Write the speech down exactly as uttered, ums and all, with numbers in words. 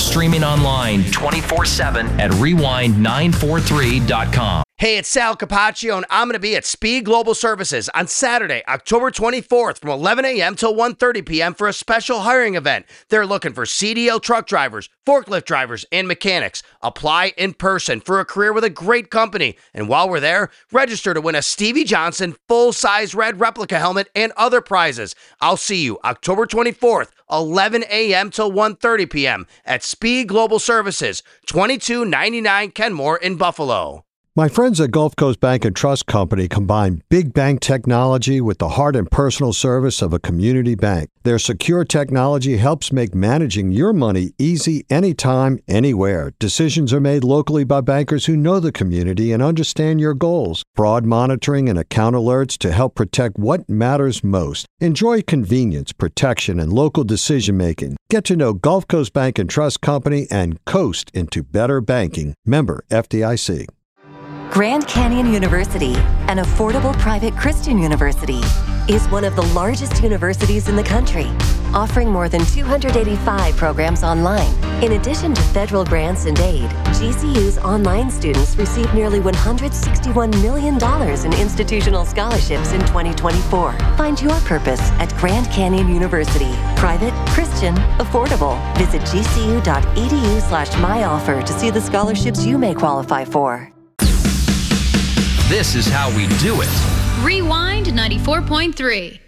streaming online twenty-four seven at rewind nine four three dot com. Hey, it's Sal Capaccio, and I'm going to be at Speed Global Services on Saturday, October twenty-fourth from eleven a.m. till one thirty p.m. for a special hiring event. They're looking for C D L truck drivers, forklift drivers, and mechanics. Apply in person for a career with a great company. And while we're there, register to win a Stevie Johnson full-size red replica helmet and other prizes. I'll see you October twenty-fourth, eleven a.m. till one thirty p.m. at Speed Global Services, twenty-two ninety-nine Kenmore in Buffalo. My friends at Gulf Coast Bank and Trust Company combine big bank technology with the heart and personal service of a community bank. Their secure technology helps make managing your money easy anytime, anywhere. Decisions are made locally by bankers who know the community and understand your goals. Fraud monitoring and account alerts to help protect what matters most. Enjoy convenience, protection, and local decision-making. Get to know Gulf Coast Bank and Trust Company and coast into better banking. Member F D I C. Grand Canyon University, an affordable private Christian university, is one of the largest universities in the country, offering more than two hundred eighty-five programs online. In addition to federal grants and aid, G C U's online students receive nearly one hundred sixty-one million dollars in institutional scholarships in twenty twenty-four. Find your purpose at Grand Canyon University. Private, Christian, affordable. Visit gcu.edu slash myoffer to see the scholarships you may qualify for. This is how we do it. Rewind ninety-four point three.